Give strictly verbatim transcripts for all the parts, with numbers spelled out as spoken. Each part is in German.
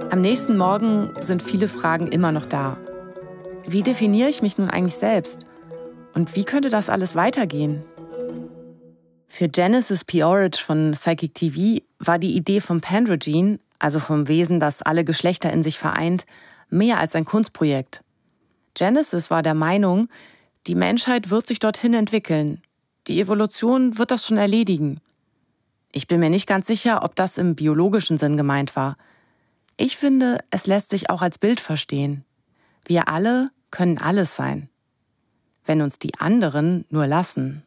Am nächsten Morgen sind viele Fragen immer noch da. Wie definiere ich mich nun eigentlich selbst? Und wie könnte das alles weitergehen? Für Genesis P-Orridge von Psychic T V war die Idee vom Pandrogyne, also vom Wesen, das alle Geschlechter in sich vereint, mehr als ein Kunstprojekt. Genesis war der Meinung, die Menschheit wird sich dorthin entwickeln. Die Evolution wird das schon erledigen. Ich bin mir nicht ganz sicher, ob das im biologischen Sinn gemeint war. Ich finde, es lässt sich auch als Bild verstehen. Wir alle können alles sein, wenn uns die anderen nur lassen.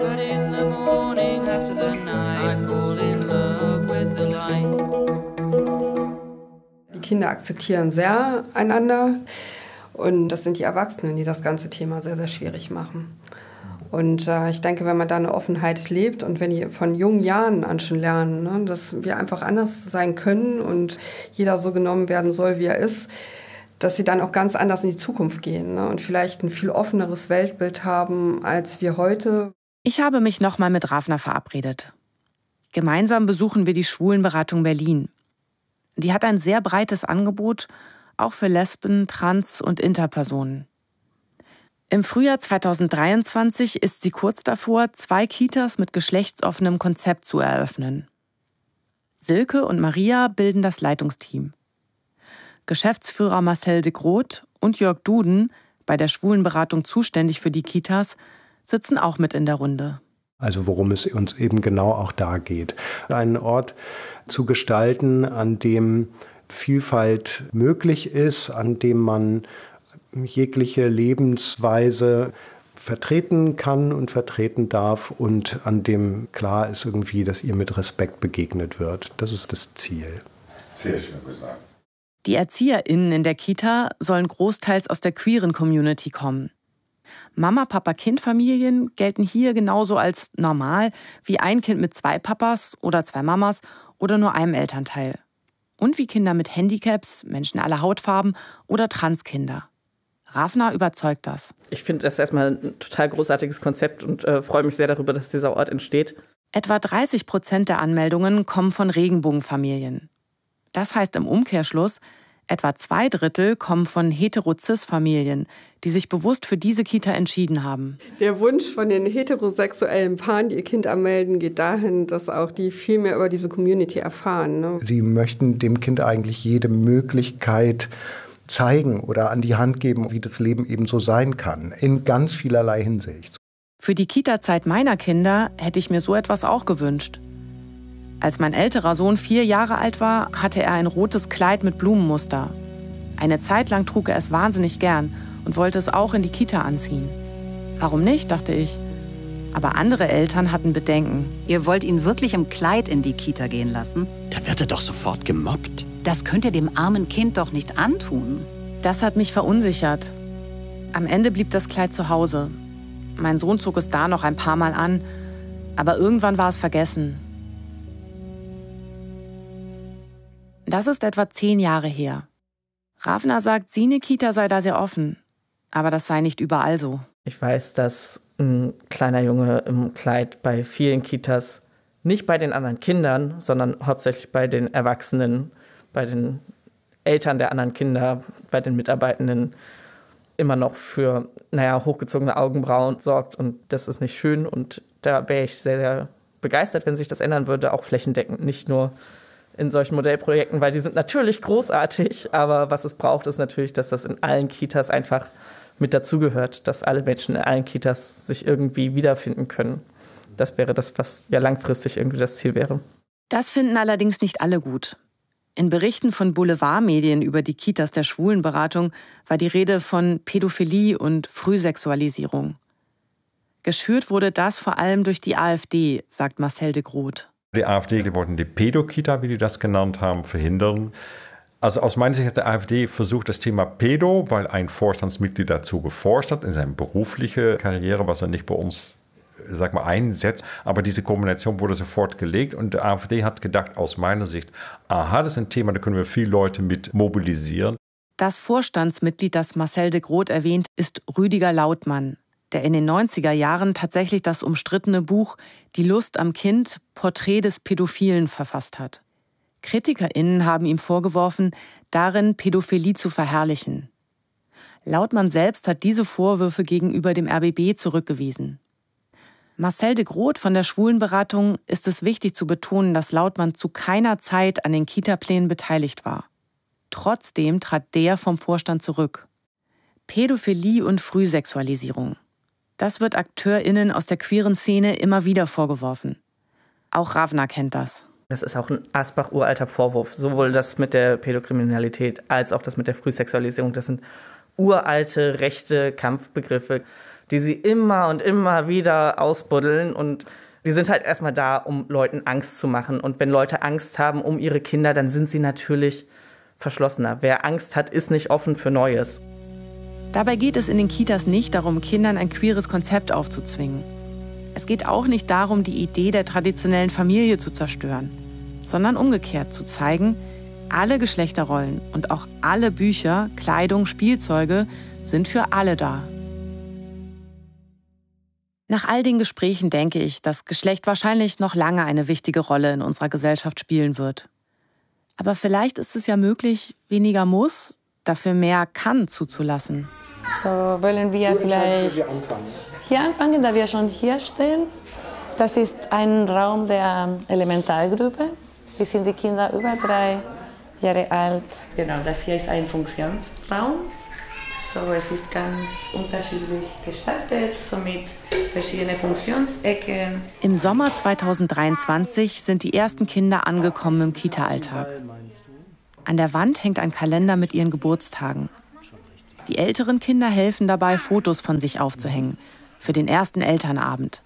Die Kinder akzeptieren sehr einander und das sind die Erwachsenen, die das ganze Thema sehr, sehr schwierig machen. Und äh, ich denke, wenn man da eine Offenheit lebt und wenn die von jungen Jahren an schon lernen, ne, dass wir einfach anders sein können und jeder so genommen werden soll, wie er ist, dass sie dann auch ganz anders in die Zukunft gehen, ne, und vielleicht ein viel offeneres Weltbild haben als wir heute. Ich habe mich nochmal mit Ravna verabredet. Gemeinsam besuchen wir die Schwulenberatung Berlin. Die hat ein sehr breites Angebot, auch für Lesben, Trans- und Interpersonen. Im Frühjahr zweitausenddreiundzwanzig ist sie kurz davor, zwei Kitas mit geschlechtsoffenem Konzept zu eröffnen. Silke und Maria bilden das Leitungsteam. Geschäftsführer Marcel de Groot und Jörg Duden, bei der Schwulenberatung zuständig für die Kitas, sitzen auch mit in der Runde. Also worum es uns eben genau auch da geht. Einen Ort zu gestalten, an dem Vielfalt möglich ist, an dem man jegliche Lebensweise vertreten kann und vertreten darf und an dem klar ist irgendwie, dass ihr mit Respekt begegnet wird. Das ist das Ziel. Sehr schön gesagt. Die ErzieherInnen in der Kita sollen großteils aus der queeren Community kommen. Mama-Papa-Kind-Familien gelten hier genauso als normal wie ein Kind mit zwei Papas oder zwei Mamas oder nur einem Elternteil. Und wie Kinder mit Handicaps, Menschen aller Hautfarben oder Transkinder. Ravna überzeugt das. Ich finde das erstmal ein total großartiges Konzept und äh, freue mich sehr darüber, dass dieser Ort entsteht. Etwa dreißig Prozent der Anmeldungen kommen von Regenbogenfamilien. Das heißt im Umkehrschluss, etwa zwei Drittel kommen von hetero-cis-Familien, die sich bewusst für diese Kita entschieden haben. Der Wunsch von den heterosexuellen Paaren, die ihr Kind anmelden, geht dahin, dass auch die viel mehr über diese Community erfahren, ne? Sie möchten dem Kind eigentlich jede Möglichkeit zeigen oder an die Hand geben, wie das Leben eben so sein kann, in ganz vielerlei Hinsicht. Für die Kita-Zeit meiner Kinder hätte ich mir so etwas auch gewünscht. Als mein älterer Sohn vier Jahre alt war, hatte er ein rotes Kleid mit Blumenmuster. Eine Zeit lang trug er es wahnsinnig gern und wollte es auch in die Kita anziehen. Warum nicht, dachte ich. Aber andere Eltern hatten Bedenken. Ihr wollt ihn wirklich im Kleid in die Kita gehen lassen? Da wird er doch sofort gemobbt. Das könnt ihr dem armen Kind doch nicht antun. Das hat mich verunsichert. Am Ende blieb das Kleid zu Hause. Mein Sohn zog es da noch ein paar Mal an, aber irgendwann war es vergessen. Das ist etwa zehn Jahre her. Ravna sagt, Sine Kita sei da sehr offen, aber das sei nicht überall so. Ich weiß, dass ein kleiner Junge im Kleid bei vielen Kitas, nicht bei den anderen Kindern, sondern hauptsächlich bei den Erwachsenen, bei den Eltern der anderen Kinder, bei den Mitarbeitenden immer noch für, naja, hochgezogene Augenbrauen sorgt. Und das ist nicht schön. Und da wäre ich sehr, sehr begeistert, wenn sich das ändern würde, auch flächendeckend, nicht nur in solchen Modellprojekten, weil die sind natürlich großartig. Aber was es braucht, ist natürlich, dass das in allen Kitas einfach mit dazugehört, dass alle Menschen in allen Kitas sich irgendwie wiederfinden können. Das wäre das, was ja langfristig irgendwie das Ziel wäre. Das finden allerdings nicht alle gut. In Berichten von Boulevardmedien über die Kitas der Schwulenberatung war die Rede von Pädophilie und Frühsexualisierung. Geschürt wurde das vor allem durch die AfD, sagt Marcel de Groot. Die AfD, die wollten die Pädokita, wie die das genannt haben, verhindern. Also aus meiner Sicht hat der AfD versucht, das Thema Pädo, weil ein Vorstandsmitglied dazu geforscht hat in seiner beruflichen Karriere, was er nicht bei uns, sag mal, einsetzt. Aber diese Kombination wurde sofort gelegt und die AfD hat gedacht, aus meiner Sicht, aha, das ist ein Thema, da können wir viele Leute mit mobilisieren. Das Vorstandsmitglied, das Marcel de Groot erwähnt, ist Rüdiger Lautmann, der in den neunziger Jahren tatsächlich das umstrittene Buch Die Lust am Kind, Porträt des Pädophilen verfasst hat. KritikerInnen haben ihm vorgeworfen, darin Pädophilie zu verherrlichen. Lautmann selbst hat diese Vorwürfe gegenüber dem R B B zurückgewiesen. Marcel de Groot von der Schwulenberatung ist es wichtig zu betonen, dass Lautmann zu keiner Zeit an den Kita-Plänen beteiligt war. Trotzdem trat der vom Vorstand zurück. Pädophilie und Frühsexualisierung. Das wird AkteurInnen aus der queeren Szene immer wieder vorgeworfen. Auch Ravna kennt das. Das ist auch ein Asbach-uralter Vorwurf. Sowohl das mit der Pädokriminalität als auch das mit der Frühsexualisierung. Das sind uralte, rechte Kampfbegriffe, die sie immer und immer wieder ausbuddeln. Und die sind halt erstmal da, um Leuten Angst zu machen. Und wenn Leute Angst haben um ihre Kinder, dann sind sie natürlich verschlossener. Wer Angst hat, ist nicht offen für Neues. Dabei geht es in den Kitas nicht darum, Kindern ein queeres Konzept aufzuzwingen. Es geht auch nicht darum, die Idee der traditionellen Familie zu zerstören, sondern umgekehrt zu zeigen, alle Geschlechterrollen und auch alle Bücher, Kleidung, Spielzeuge sind für alle da. Nach all den Gesprächen denke ich, dass Geschlecht wahrscheinlich noch lange eine wichtige Rolle in unserer Gesellschaft spielen wird. Aber vielleicht ist es ja möglich, weniger muss, dafür mehr kann zuzulassen. So, wollen wir vielleicht hier anfangen, da wir schon hier stehen. Das ist ein Raum der Elementargruppe. Die sind die Kinder über drei Jahre alt. Genau, das hier ist ein Funktionsraum. So, es ist ganz unterschiedlich gestaltet, so mit verschiedenen Funktionsecken. Im Sommer zweitausenddreiundzwanzig sind die ersten Kinder angekommen im Kita-Alltag. An der Wand hängt ein Kalender mit ihren Geburtstagen. Die älteren Kinder helfen dabei, Fotos von sich aufzuhängen, für den ersten Elternabend.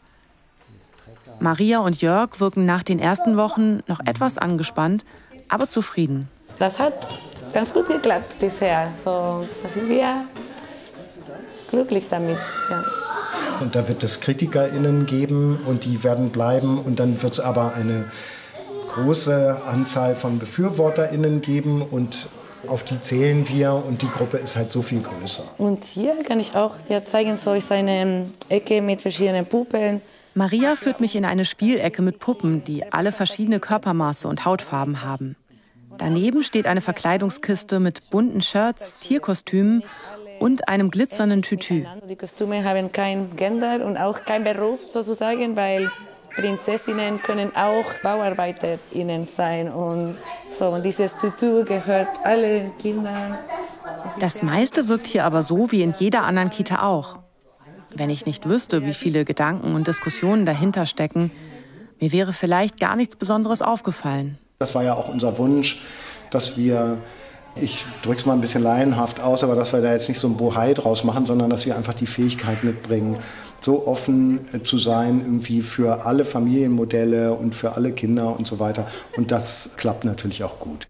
Maria und Jörg wirken nach den ersten Wochen noch etwas angespannt, aber zufrieden. Das hat ganz gut geklappt bisher. So, da sind wir glücklich damit. Ja. Und da wird es KritikerInnen geben und die werden bleiben. Und dann wird es aber eine große Anzahl von BefürworterInnen geben und auf die zählen wir und die Gruppe ist halt so viel größer. Und hier kann ich auch dir zeigen, so ist eine Ecke mit verschiedenen Puppen. Maria führt mich in eine Spielecke mit Puppen, die alle verschiedene Körpermaße und Hautfarben haben. Daneben steht eine Verkleidungskiste mit bunten Shirts, Tierkostümen und einem glitzernden Tütü. Die Kostüme haben kein Gender und auch kein Beruf sozusagen, weil Prinzessinnen können auch BauarbeiterInnen sein. Und so, und dieses Tütü gehört allen Kindern. Das meiste wirkt hier aber so wie in jeder anderen Kita auch. Wenn ich nicht wüsste, wie viele Gedanken und Diskussionen dahinter stecken, mir wäre vielleicht gar nichts Besonderes aufgefallen. Das war ja auch unser Wunsch, dass wir, ich drücke es mal ein bisschen laienhaft aus, aber dass wir da jetzt nicht so ein Bohai draus machen, sondern dass wir einfach die Fähigkeit mitbringen, so offen zu sein irgendwie für alle Familienmodelle und für alle Kinder und so weiter. Und das klappt natürlich auch gut.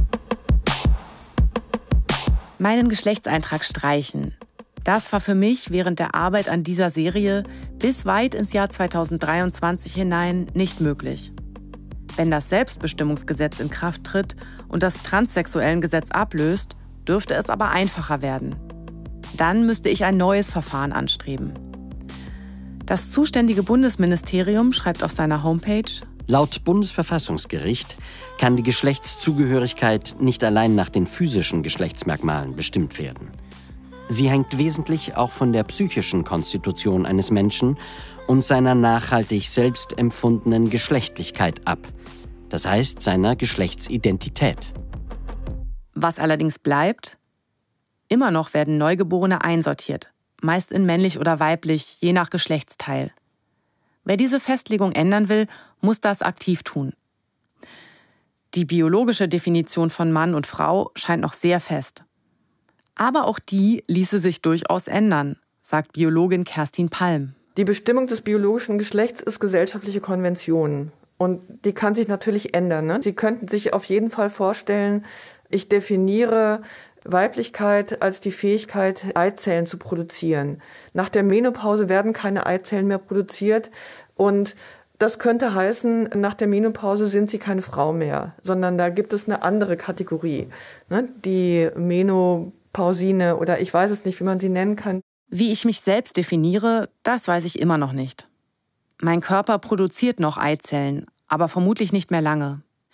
Meinen Geschlechtseintrag streichen. Das war für mich während der Arbeit an dieser Serie bis weit ins Jahr zweitausenddreiundzwanzig hinein nicht möglich. Wenn das Selbstbestimmungsgesetz in Kraft tritt und das Transsexuellengesetz ablöst, dürfte es aber einfacher werden. Dann müsste ich ein neues Verfahren anstreben. Das zuständige Bundesministerium schreibt auf seiner Homepage: Laut Bundesverfassungsgericht kann die Geschlechtszugehörigkeit nicht allein nach den physischen Geschlechtsmerkmalen bestimmt werden. Sie hängt wesentlich auch von der psychischen Konstitution eines Menschen und seiner nachhaltig selbst empfundenen Geschlechtlichkeit ab. Das heißt, seiner Geschlechtsidentität. Was allerdings bleibt: Immer noch werden Neugeborene einsortiert, meist in männlich oder weiblich, je nach Geschlechtsteil. Wer diese Festlegung ändern will, muss das aktiv tun. Die biologische Definition von Mann und Frau scheint noch sehr fest. Aber auch die ließe sich durchaus ändern, sagt Biologin Kerstin Palm. Die Bestimmung des biologischen Geschlechts ist gesellschaftliche Konvention. Und die kann sich natürlich ändern. Ne? Sie könnten sich auf jeden Fall vorstellen, ich definiere Weiblichkeit als die Fähigkeit, Eizellen zu produzieren. Nach der Menopause werden keine Eizellen mehr produziert. Und das könnte heißen, nach der Menopause sind sie keine Frau mehr, sondern da gibt es eine andere Kategorie. Ne? Die Menopausine oder ich weiß es nicht, wie man sie nennen kann. Wie ich mich selbst definiere, das weiß ich immer noch nicht. Mein Körper produziert noch Eizellen, aber vermutlich nicht mehr lange.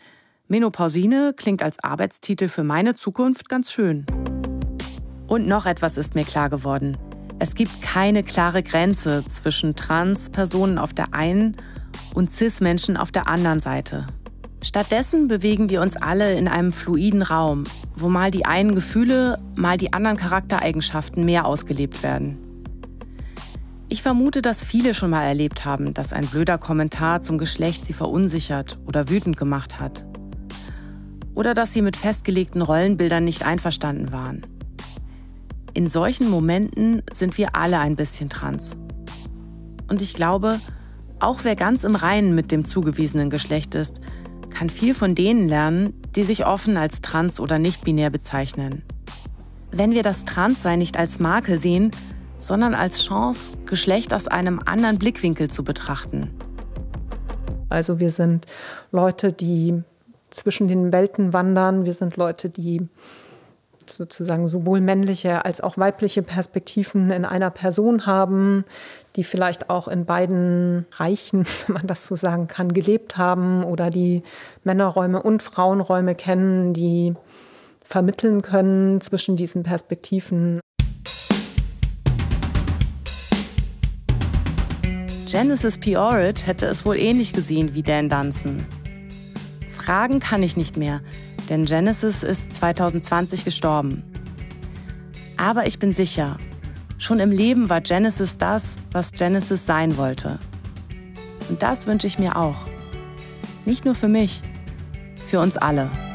Menopausine klingt als Arbeitstitel für meine Zukunft ganz schön. Und noch etwas ist mir klar geworden. Es gibt keine klare Grenze zwischen Trans-Personen auf der einen und Cis-Menschen auf der anderen Seite. Stattdessen bewegen wir uns alle in einem fluiden Raum, wo mal die einen Gefühle, mal die anderen Charaktereigenschaften mehr ausgelebt werden. Ich vermute, dass viele schon mal erlebt haben, dass ein blöder Kommentar zum Geschlecht sie verunsichert oder wütend gemacht hat. Oder dass sie mit festgelegten Rollenbildern nicht einverstanden waren. In solchen Momenten sind wir alle ein bisschen trans. Und ich glaube, auch wer ganz im Reinen mit dem zugewiesenen Geschlecht ist, kann viel von denen lernen, die sich offen als trans oder nicht-binär bezeichnen. Wenn wir das Transsein nicht als Makel sehen, sondern als Chance, Geschlecht aus einem anderen Blickwinkel zu betrachten. Also wir sind Leute, die zwischen den Welten wandern. Wir sind Leute, die sozusagen sowohl männliche als auch weibliche Perspektiven in einer Person haben, die vielleicht auch in beiden Reichen, wenn man das so sagen kann, gelebt haben oder die Männerräume und Frauenräume kennen, die vermitteln können zwischen diesen Perspektiven. Genesis P-Orridge hätte es wohl ähnlich gesehen wie Dan Dunson. Fragen kann ich nicht mehr, denn Genesis ist zwanzig zwanzig gestorben. Aber ich bin sicher, schon im Leben war Genesis das, was Genesis sein wollte. Und das wünsche ich mir auch. Nicht nur für mich, für uns alle.